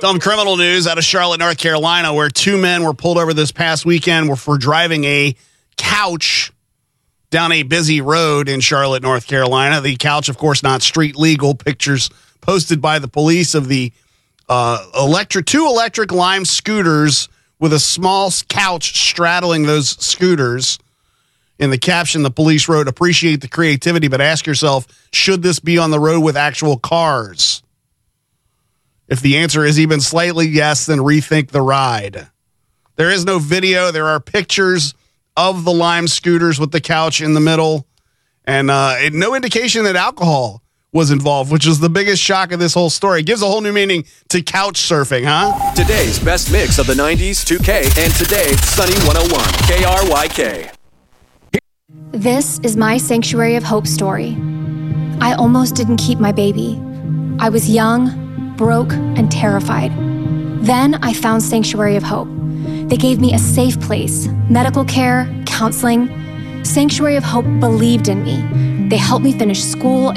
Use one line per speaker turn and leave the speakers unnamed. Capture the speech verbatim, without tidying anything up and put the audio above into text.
Some criminal news out of Charlotte, North Carolina, where two men were pulled over this past weekend for driving a couch down a busy road in Charlotte, North Carolina. The couch, of course, not street legal. Pictures posted by the police of the uh, electric, two electric Lime scooters with a small couch straddling those scooters. In the caption, the police wrote, "Appreciate the creativity, but ask yourself, should this be on the road with actual cars? If the answer is even slightly yes, then rethink the ride." There is no video. There are pictures of the Lime scooters with the couch in the middle, and uh, no indication that alcohol was involved, which is the biggest shock of this whole story. It gives a whole new meaning to couch surfing, huh?
Today's best mix of the nineties, two K, and today, Sunny one oh one, K R Y K.
This is my Sanctuary of Hope story. I almost didn't keep my baby. I was young, broke, and terrified. Then I found Sanctuary of Hope. They gave me a safe place, medical care, counseling. Sanctuary of Hope believed in me. They helped me finish school